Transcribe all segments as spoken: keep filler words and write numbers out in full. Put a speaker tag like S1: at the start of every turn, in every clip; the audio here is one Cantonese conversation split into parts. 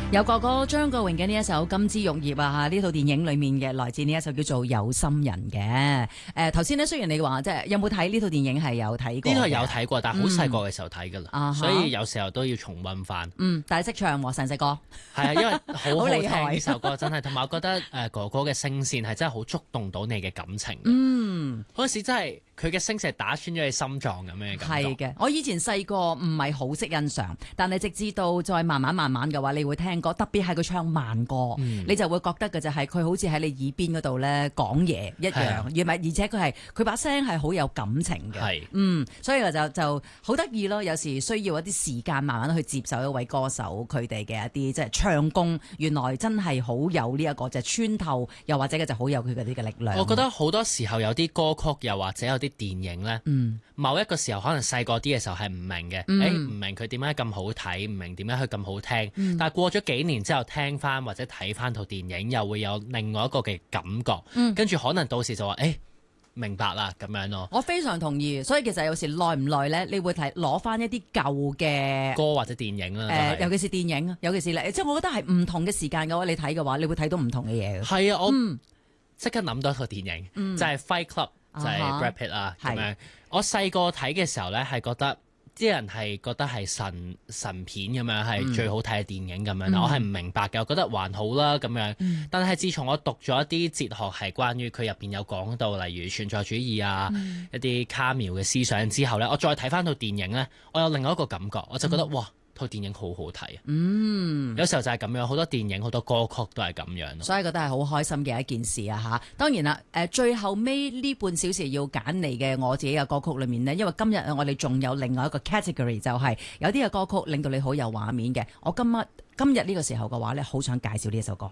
S1: 有哥哥張國榮嘅呢一首《金枝玉葉》啊，呢套電影裏面嘅來自呢一首叫做《有心人》嘅。誒頭先咧，雖然你話即係有冇睇呢套電影係有睇過，
S2: 呢套係有睇過，但係好細個嘅時候睇㗎啦，
S1: 嗯、
S2: 所以有時候都要重溫翻。
S1: 嗯，但係識唱喎，成隻歌
S2: 係啊，因為好好
S1: 厲害
S2: 聽呢首歌真係，同埋我覺得誒哥哥嘅聲線係真係好觸動到你嘅感情。
S1: 嗯，
S2: 嗰陣時真係佢嘅聲線係打穿咗你心臟咁樣嘅感覺。
S1: 係嘅，我以前細個唔係好識欣賞，但係直至到再慢慢慢慢嘅話，你會聽歌，特別係佢唱慢歌，嗯、你就會覺得嘅就係佢好似喺你耳邊嗰度咧講嘢一樣，而咪、啊、而且佢係佢把聲係好有感情嘅，
S2: 係
S1: 嗯，所以就就好得意咯。有時需要一啲時間慢慢去接受一位歌手佢哋嘅一啲即係唱功，原來真係好有呢、這、一個就係、穿透，又或者嘅就好有佢嗰啲嘅力量。
S2: 我覺得好多時候有啲歌曲又或者有啲電影咧，嗯、某一個時候可能細個啲嘅時候係唔明嘅，誒唔、嗯欸、明佢點解咁好睇，唔明點解佢咁好聽，嗯、但係過咗幾年之後聽翻或者睇翻套電影，又會有另外一個嘅感覺，嗯、跟住可能到時就話誒、欸、明白啦咁樣咯。
S1: 我非常同意，所以其實有時耐唔耐咧，你會睇攞翻一啲舊嘅
S2: 歌或者電影啦，誒、
S1: 呃，尤其是電影，尤其是咧，即係我覺得係唔同嘅時間嘅話，你睇嘅話，你會睇到唔同嘅嘢。
S2: 係啊，我即刻諗到一套電影，嗯、就係 Fight Club。就係 Brad Pitt 啊，咁樣。我細個睇嘅時候咧，係覺得啲人係覺得係神神片咁樣，係最好睇嘅電影咁樣。嗯、我係唔明白嘅，我覺得還好啦咁樣。嗯、但係自從我讀咗一啲哲學係關於佢入邊有講到，例如存在主義啊，嗯、一啲卡繆嘅思想之後咧，我再睇翻套電影咧，我有另外一個感覺，我就覺得、嗯、哇！套電影好好睇啊！嗯，有時候就係咁樣，好多電影、好多歌曲都係咁樣咯。所以覺得係好開心嘅一件事啊！嚇，當然啦，誒最後尾呢半小時要揀嚟嘅我自己嘅歌曲裏面呢，因為今日我哋仲有另外一個 category， 就係有啲嘅歌曲令到你好有畫面嘅。我今日今日呢個時候嘅話呢，好想介紹呢一首歌。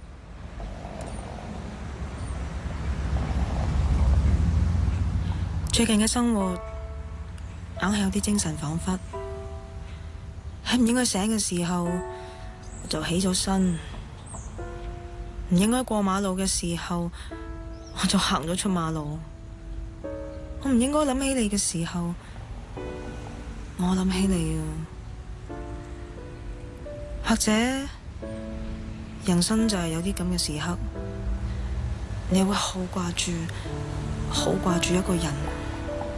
S3: 最近嘅生活硬係有啲精神恍惚。喺唔應該醒嘅時候，我就起咗身；唔應該過馬路嘅時候，我就行咗出馬路。我唔應該諗起你嘅時候，我諗起你啊。或者人生就係有啲咁嘅時刻，你會好掛住，好掛住一個人。